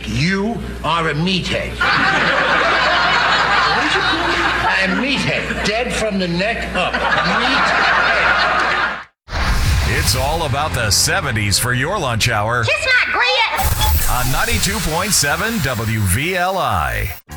You are a meathead. What did you call me? A meathead. Dead from the neck up. Meathead. It's all about the 70s for your lunch hour Kiss my grits! on 92.7 WVLI.